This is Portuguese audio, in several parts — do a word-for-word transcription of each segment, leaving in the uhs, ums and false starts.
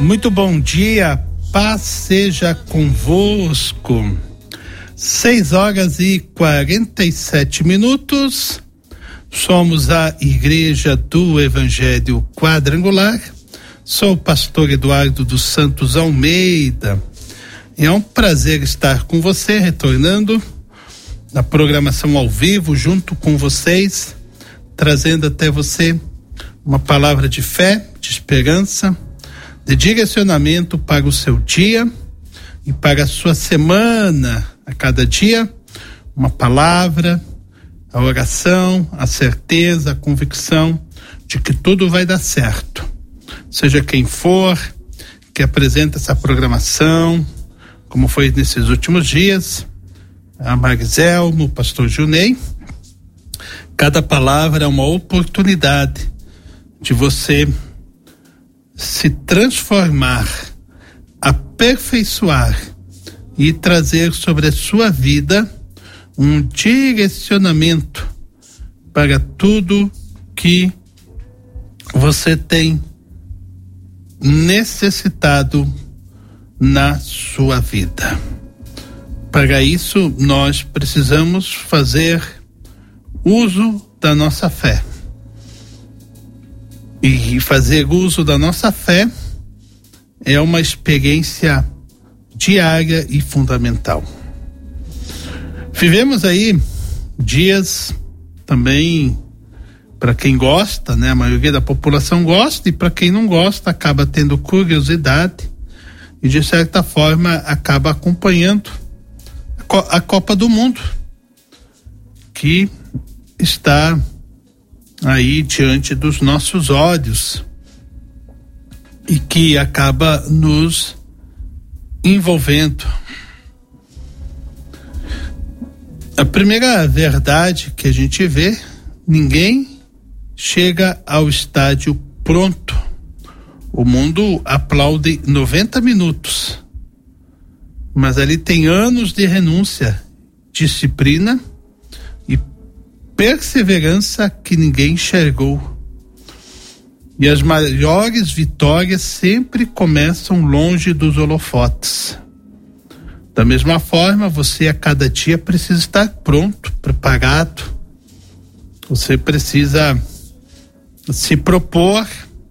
Muito bom dia, paz seja convosco. Seis horas e quarenta e sete minutos. Somos a Igreja do Evangelho Quadrangular. Sou o pastor Eduardo dos Santos Almeida. É um prazer estar com você, retornando na programação ao vivo, junto com vocês, trazendo até você uma palavra de fé, de esperança, de direcionamento para o seu dia e para a sua semana. A cada dia, uma palavra, a oração, a certeza, a convicção de que tudo vai dar certo. Seja quem for que apresenta essa programação, como foi nesses últimos dias, a Mariselmo, o pastor Junei, cada palavra é uma oportunidade de você se transformar, aperfeiçoar e trazer sobre a sua vida um direcionamento para tudo que você tem necessitado na sua vida. Para isso, nós precisamos fazer uso da nossa fé. E fazer uso da nossa fé é uma experiência diária e fundamental. Vivemos aí dias também, para quem gosta, né? A maioria da população gosta, e para quem não gosta acaba tendo curiosidade e de certa forma acaba acompanhando a Copa do Mundo, que está aí diante dos nossos olhos e que acaba nos envolvendo. A primeira verdade que a gente vê: ninguém chega ao estádio pronto. O mundo aplaude noventa minutos, mas ali tem anos de renúncia, disciplina e perseverança que ninguém enxergou. E as maiores vitórias sempre começam longe dos holofotes. Da mesma forma, você a cada dia precisa estar pronto, preparado. Você precisa se propor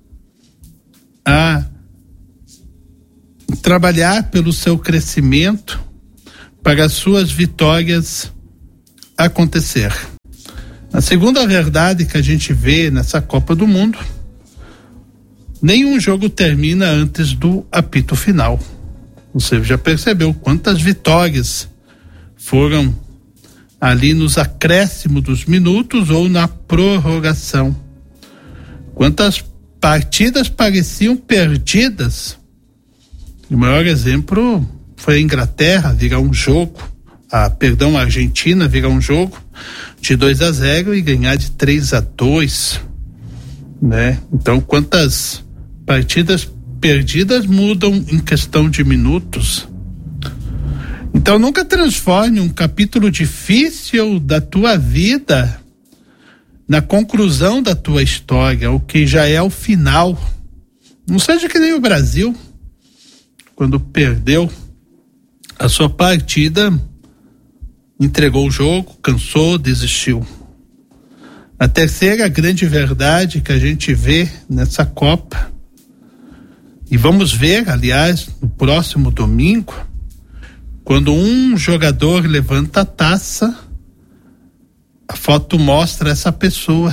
a trabalhar pelo seu crescimento, para as suas vitórias acontecer. A segunda verdade que a gente vê nessa Copa do Mundo: nenhum jogo termina antes do apito final. Você já percebeu quantas vitórias foram ali nos acréscimos dos minutos ou na prorrogação? Quantas partidas pareciam perdidas? O maior exemplo foi a Inglaterra virar um jogo, a, perdão, a Argentina virar um jogo de dois a zero e ganhar de três a dois, né? Então, quantas partidas perdidas mudam em questão de minutos? Então, nunca transforme um capítulo difícil da tua vida na conclusão da tua história, o que já é o final. Não seja que nem o Brasil, quando perdeu a sua partida, entregou o jogo, cansou, desistiu. A terceira grande verdade que a gente vê nessa Copa, e vamos ver, aliás, no próximo domingo, quando um jogador levanta a taça, a foto mostra essa pessoa,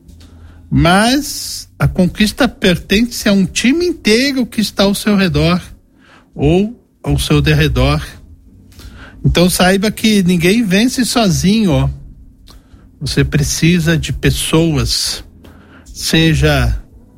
mas a conquista pertence a um time inteiro que está ao seu redor ou ao seu derredor. Então saiba que ninguém vence sozinho, ó. Você precisa de pessoas, seja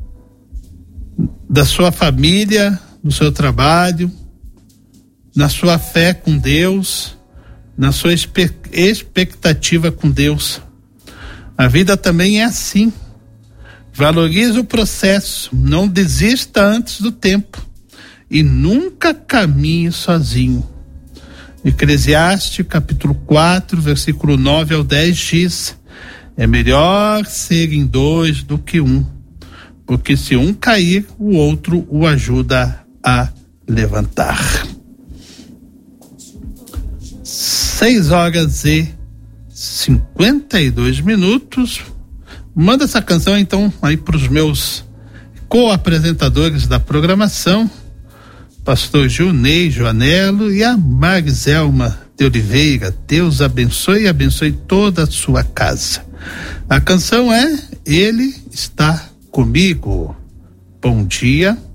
da sua família, do seu trabalho, na sua fé com Deus, na sua expectativa com Deus. A vida também é assim. Valorize o processo, não desista antes do tempo e nunca caminhe sozinho. Eclesiastes capítulo quatro, versículo nove ao dez diz: é melhor serem dois do que um, porque se um cair, o outro o ajuda a levantar. Seis horas e cinquenta e dois minutos. Manda essa canção então aí para os meus co-apresentadores da programação, pastor Gilney Joanello e a Mariselma de Oliveira. Deus abençoe e abençoe toda a sua casa. A canção é Ele Está Comigo. Bom dia.